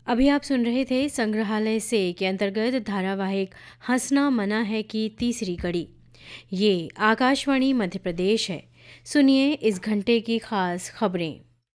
अभी आप सुन रहे थे संग्रहालय से के अंतर्गत धारावाहिक हंसना मना है की तीसरी कड़ी। ये आकाशवाणी मध्य प्रदेश है। सुनिए इस घंटे की खास खबरें।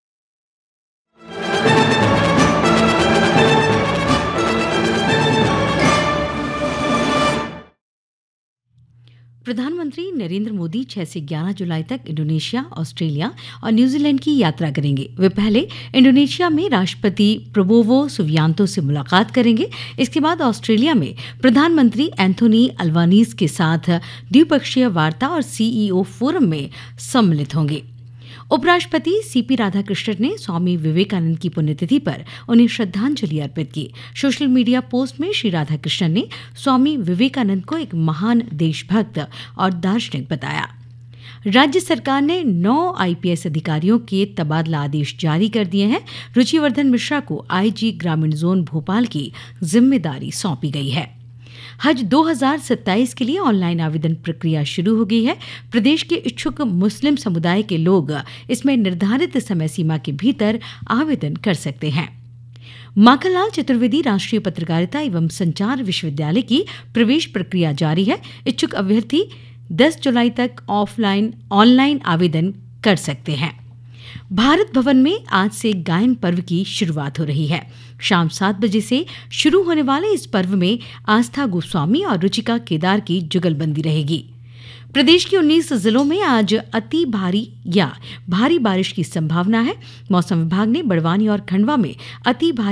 प्रधानमंत्री नरेंद्र मोदी 6 से 11 जुलाई तक इंडोनेशिया, ऑस्ट्रेलिया और न्यूजीलैंड की यात्रा करेंगे। वे पहले इंडोनेशिया में राष्ट्रपति प्रबोवो सुबियांतो से मुलाकात करेंगे। इसके बाद ऑस्ट्रेलिया में प्रधानमंत्री एंथोनी अल्बानीज के साथ द्विपक्षीय वार्ता और सीईओ फोरम में सम्मिलित होंगे। उपराष्ट्रपति सीपी राधाकृष्णन ने स्वामी विवेकानंद की पुण्यतिथि पर उन्हें श्रद्धांजलि अर्पित की। सोशल मीडिया पोस्ट में श्री राधाकृष्णन ने स्वामी विवेकानंद को एक महान देशभक्त और दार्शनिक बताया। राज्य सरकार ने 9 आईपीएस अधिकारियों के तबादला आदेश जारी कर दिए हैं। रुचिवर्धन मिश्रा को आईजी ग्रामीण जोन भोपाल की जिम्मेदारी सौंपी गई है। हज 2027 के लिए ऑनलाइन आवेदन प्रक्रिया शुरू हो गई है। प्रदेश के इच्छुक मुस्लिम समुदाय के लोग इसमें निर्धारित समय सीमा के भीतर आवेदन कर सकते हैं। माखनलाल चतुर्वेदी राष्ट्रीय पत्रकारिता एवं संचार विश्वविद्यालय की प्रवेश प्रक्रिया जारी है। इच्छुक अभ्यर्थी 10 जुलाई तक ऑनलाइन आवेदन कर सकते हैं। भारत भवन में आज से गायन पर्व की शुरुआत हो रही है। शाम 7 बजे से शुरू होने वाले इस पर्व में आस्था गोस्वामी और रुचिका केदार की जुगलबंदी रहेगी। प्रदेश के 19 जिलों में आज अति भारी या भारी बारिश की संभावना है। मौसम विभाग ने बड़वानी और खंडवा में अति भारी